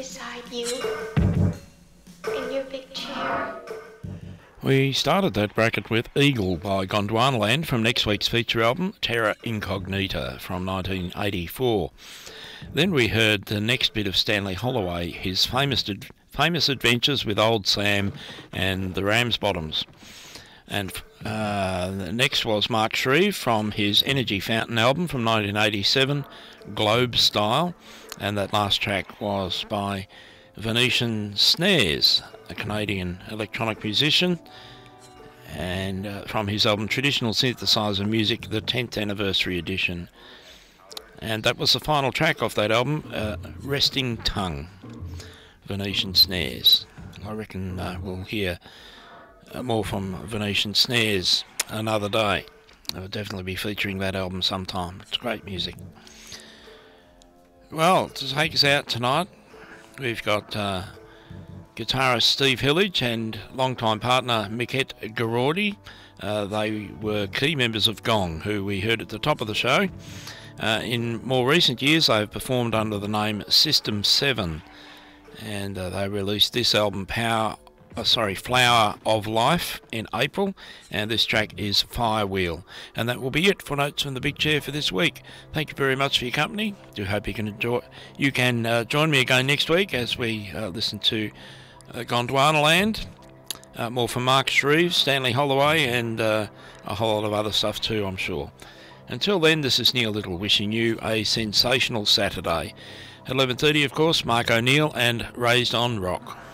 beside you in your big chair. We started that bracket with Eagle by Gondwanaland from next week's feature album, Terra Incognita, from 1984. Then we heard the next bit of Stanley Holloway, his famous adventures with Old Sam and the Ramsbottoms. And the next was Mark Shreve from his Energy Fountain album from 1987, Globe Style. And that last track was by Venetian Snares, a Canadian electronic musician, and from his album Traditional Synthesizer Music, the 10th Anniversary Edition. And that was the final track off that album, Resting Tongue, Venetian Snares. I reckon we'll hear more from Venetian Snares another day. I'll definitely be featuring that album sometime. It's great music. Well, to take us out tonight, we've got guitarist Steve Hillage and longtime partner Miquette Garaudy. They were key members of Gong, who we heard at the top of the show. In more recent years, they've performed under the name System 7, and they released this album, Flower of Life, in April, and this track is Firewheel. And that will be it for Notes from the Big Chair for this week. Thank you very much for your company. Do hope you can join me again next week as we listen to Gondwanaland. More from Mark Shreve, Stanley Holloway, and a whole lot of other stuff too, I'm sure. Until then, this is Neil Little wishing you a sensational Saturday. At 11:30, of course, Mark O'Neill and Raised on Rock.